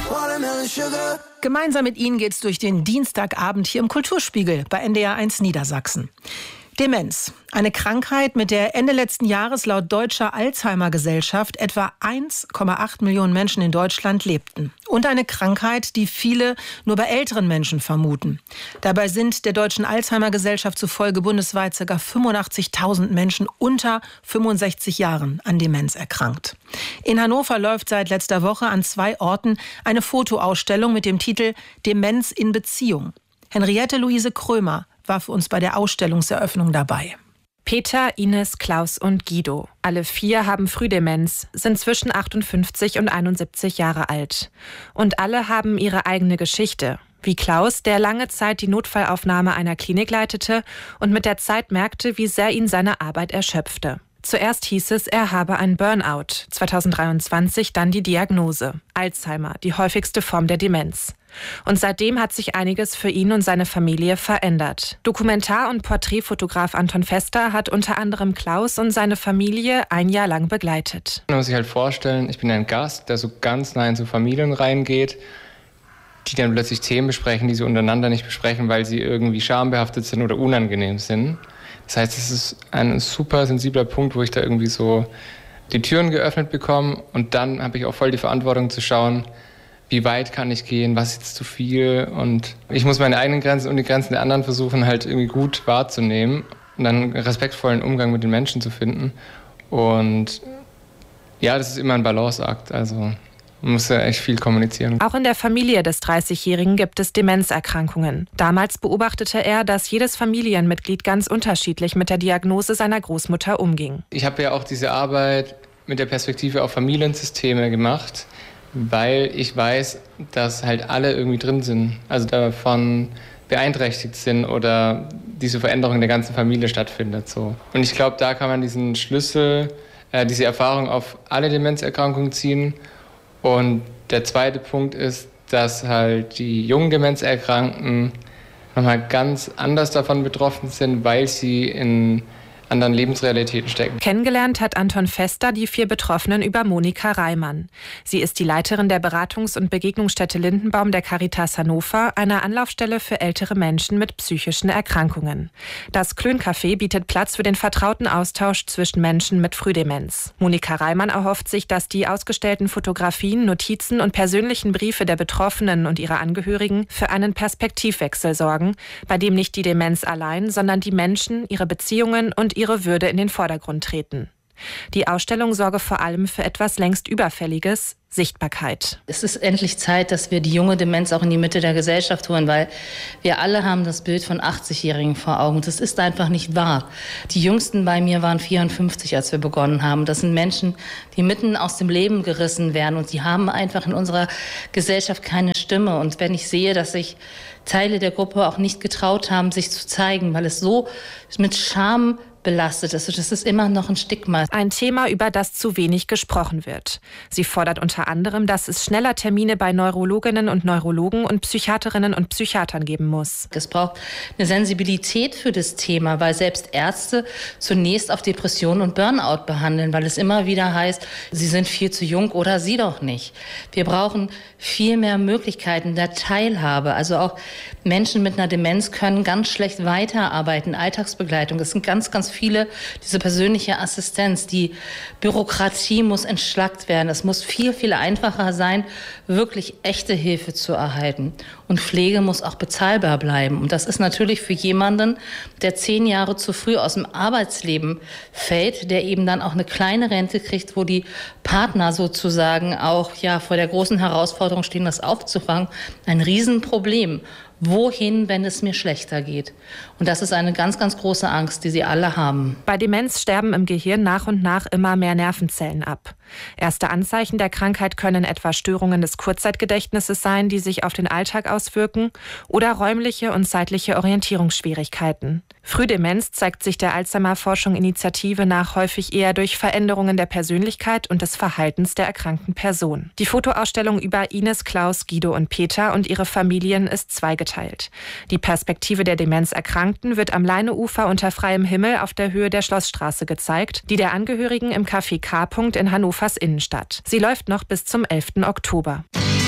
Gemeinsam mit Ihnen geht's durch den Dienstagabend hier im Kulturspiegel bei NDR1 Niedersachsen. Demenz, eine Krankheit, mit der Ende letzten Jahres laut Deutscher Alzheimer-Gesellschaft etwa 1,8 Millionen Menschen in Deutschland lebten. Und eine Krankheit, die viele nur bei älteren Menschen vermuten. Dabei sind der Deutschen Alzheimer-Gesellschaft zufolge bundesweit ca. 85.000 Menschen unter 65 Jahren an Demenz erkrankt. In Hannover läuft seit letzter Woche an 2 Orten eine Fotoausstellung mit dem Titel Demenz in Beziehung. Henriette Luise Krömer war für uns bei der Ausstellungseröffnung dabei. Peter, Ines, Klaus und Guido. Alle 4 haben Frühdemenz, sind zwischen 58 und 71 Jahre alt. Und alle haben ihre eigene Geschichte. Wie Klaus, der lange Zeit die Notfallaufnahme einer Klinik leitete und mit der Zeit merkte, wie sehr ihn seine Arbeit erschöpfte. Zuerst hieß es, er habe ein Burnout. 2023 dann die Diagnose. Alzheimer, die häufigste Form der Demenz. Und seitdem hat sich einiges für ihn und seine Familie verändert. Dokumentar- und Porträtfotograf Anton Fester hat unter anderem Klaus und seine Familie ein Jahr lang begleitet. Man muss sich halt vorstellen, ich bin ein Gast, der so ganz nah in so Familien reingeht, die dann plötzlich Themen besprechen, die sie untereinander nicht besprechen, weil sie irgendwie schambehaftet sind oder unangenehm sind. Das heißt, es ist ein super sensibler Punkt, wo ich da irgendwie so die Türen geöffnet bekomme. Und dann habe ich auch voll die Verantwortung zu schauen, wie weit kann ich gehen, was ist jetzt zu viel. Und ich muss meine eigenen Grenzen und die Grenzen der anderen versuchen, halt irgendwie gut wahrzunehmen und dann einen respektvollen Umgang mit den Menschen zu finden. Und ja, das ist immer ein Balanceakt. Also man muss ja echt viel kommunizieren. Auch in der Familie des 30-Jährigen gibt es Demenzerkrankungen. Damals beobachtete er, dass jedes Familienmitglied ganz unterschiedlich mit der Diagnose seiner Großmutter umging. Ich habe ja auch diese Arbeit mit der Perspektive auf Familiensysteme gemacht, weil ich weiß, dass halt alle irgendwie drin sind, also davon beeinträchtigt sind oder diese Veränderung der ganzen Familie stattfindet. So. Und ich glaube, da kann man diesen Schlüssel, diese Erfahrung auf alle Demenzerkrankungen ziehen. Und der zweite Punkt ist, dass halt die jungen Demenzerkrankten nochmal ganz anders davon betroffen sind, weil sie in anderen Lebensrealitäten stecken. Kennengelernt hat Anton Fester die 4 Betroffenen über Monika Reimann. Sie ist die Leiterin der Beratungs- und Begegnungsstätte Lindenbaum der Caritas Hannover, einer Anlaufstelle für ältere Menschen mit psychischen Erkrankungen. Das Klön-Café bietet Platz für den vertrauten Austausch zwischen Menschen mit Frühdemenz. Monika Reimann erhofft sich, dass die ausgestellten Fotografien, Notizen und persönlichen Briefe der Betroffenen und ihrer Angehörigen für einen Perspektivwechsel sorgen, bei dem nicht die Demenz allein, sondern die Menschen, ihre Beziehungen und ihre Würde in den Vordergrund treten. Die Ausstellung sorge vor allem für etwas längst Überfälliges: Sichtbarkeit. Es ist endlich Zeit, dass wir die junge Demenz auch in die Mitte der Gesellschaft holen, weil wir alle haben das Bild von 80-Jährigen vor Augen. Das ist einfach nicht wahr. Die Jüngsten bei mir waren 54, als wir begonnen haben. Das sind Menschen, die mitten aus dem Leben gerissen werden und die haben einfach in unserer Gesellschaft keine Stimme. Und wenn ich sehe, dass sich Teile der Gruppe auch nicht getraut haben, sich zu zeigen, weil es so mit Scham belastet ist. Das ist immer noch ein Stigma. Ein Thema, über das zu wenig gesprochen wird. Sie fordert unter anderem, dass es schneller Termine bei Neurologinnen und Neurologen und Psychiaterinnen und Psychiatern geben muss. Es braucht eine Sensibilität für das Thema, weil selbst Ärzte zunächst auf Depressionen und Burnout behandeln, weil es immer wieder heißt, sie sind viel zu jung oder sie doch nicht. Wir brauchen viel mehr Möglichkeiten der Teilhabe. Also auch Menschen mit einer Demenz können ganz schlecht weiterarbeiten, Alltagsbegleitung. Es sind ganz, ganz viele, diese persönliche Assistenz. Die Bürokratie muss entschlackt werden. Es muss viel, viel einfacher sein, wirklich echte Hilfe zu erhalten. Und Pflege muss auch bezahlbar bleiben. Und das ist natürlich für jemanden, der 10 Jahre zu früh aus dem Arbeitsleben fällt, der eben dann auch eine kleine Rente kriegt, wo die Partner sozusagen auch vor der großen Herausforderung stehen, das aufzufangen, ein Riesenproblem. Wohin, wenn es mir schlechter geht? Und das ist eine ganz, ganz große Angst, die sie alle haben. Bei Demenz sterben im Gehirn nach und nach immer mehr Nervenzellen ab. Erste Anzeichen der Krankheit können etwa Störungen des Kurzzeitgedächtnisses sein, die sich auf den Alltag auswirken, oder räumliche und zeitliche Orientierungsschwierigkeiten. Frühdemenz zeigt sich der Alzheimer-Forschung-Initiative nach häufig eher durch Veränderungen der Persönlichkeit und des Verhaltens der erkrankten Person. Die Fotoausstellung über Ines, Klaus, Guido und Peter und ihre Familien ist zweigeteilt. Die Perspektive der Demenzerkrankten wird am Leineufer unter freiem Himmel auf der Höhe der Schlossstraße gezeigt, die der Angehörigen im Café K. in Hannovers Innenstadt. Sie läuft noch bis zum 11. Oktober.